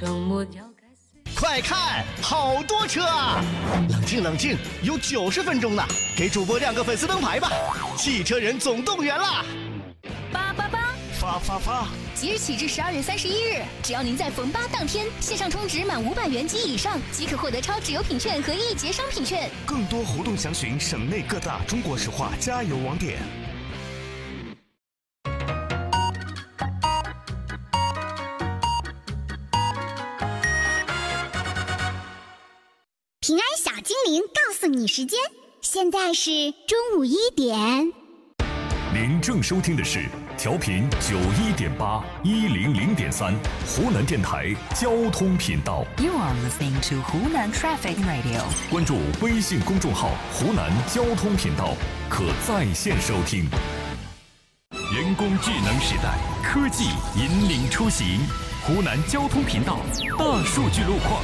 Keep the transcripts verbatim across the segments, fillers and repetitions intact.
快看，好多车啊！冷静冷静，有九十分钟呢，给主播亮个粉丝灯牌吧！汽车人总动员啦！ 八八八， 发发发！ 即日起至十二月三十一日，只要您在逢八当天线上充值满五百元及以上，即可获得超值油品券和一节商品券。 更多活动详询省内各大中国石化加油网点。 平安小精灵告诉你时间，现在是中午一点。 您正收听的是调频九一点八一零零点三湖南电台交通频道。 You are listening to 湖南 Traffic Radio。 关注微信公众号湖南交通频道，可在线收听。人工智能时代，科技引领出行。湖南交通频道大数据路况。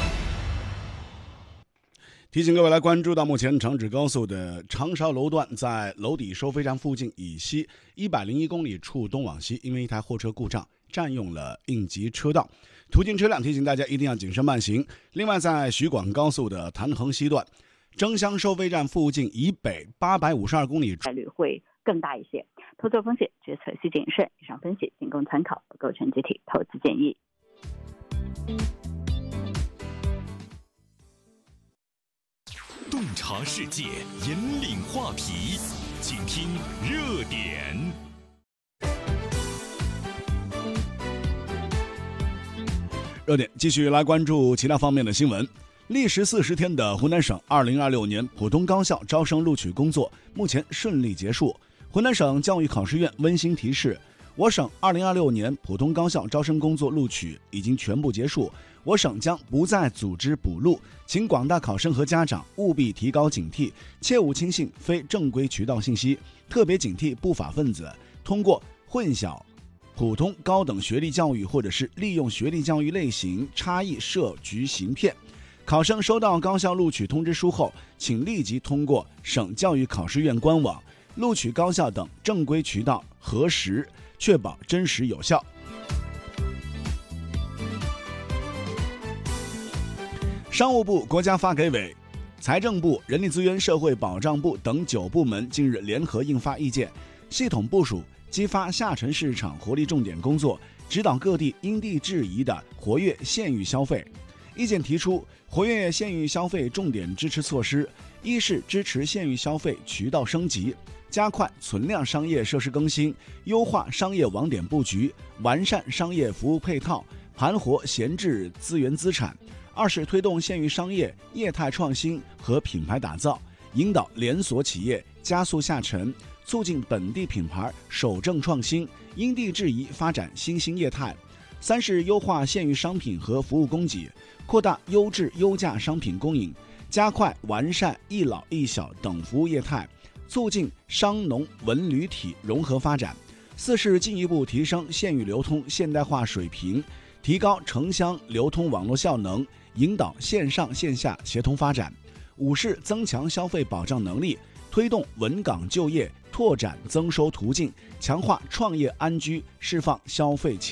提醒各位来关注到目前长直高速的长沙楼段，在楼底收费站附近以西一百零一公里处东往西，因为一台货车故障占用了应急车道，途经车辆提醒大家一定要谨慎慢行。另外，在徐广高速的潭衡西段争香收费站附近以北八百五十二公里， 概率会更大一些。投资风险决策需谨慎，以上分析仅供参考，不构成集体投资建议。 洞察世界，引领话题，请听热点。 热点继续来关注其他方面的新闻。历时四十天的湖南省二零二六年普通高校招生录取工作目前顺利结束。湖南省教育考试院温馨提示，我省二零二六年普通高校招生工作录取已经全部结束，我省将不再组织补录，请广大考生和家长务必提高警惕，切勿轻信非正规渠道信息，特别警惕不法分子通过混淆普通高等学历教育或者是利用学历教育类型差异设局行骗。考生收到高校录取通知书后，请立即通过省教育考试院官网、录取高校等正规渠道核实，确保真实有效。商务部、国家发改委、财政部、人力资源社会保障部等九部门近日联合印发意见，系统部署激发下沉市场活力重点工作，指导各地因地制宜的活跃县域消费。意见提出，活跃县域消费重点支持措施：一是支持县域消费渠道升级，加快存量商业设施更新，优化商业网点布局，完善商业服务配套，盘活闲置资源资产；二是推动县域商业业态创新和品牌打造，引导连锁企业加速下沉，促进本地品牌守正创新，因地制宜发展新兴业态；三是优化县域商品和服务供给，扩大优质优价商品供应，加快完善一老一小等服务业态，促进商农文旅体融合发展；四是进一步提升县域流通现代化水平，提高城乡流通网络效能，引导线上线下协同发展；五是增强消费保障能力，推动稳岗就业，拓展增收途径，强化创业安居，释放消费潜力。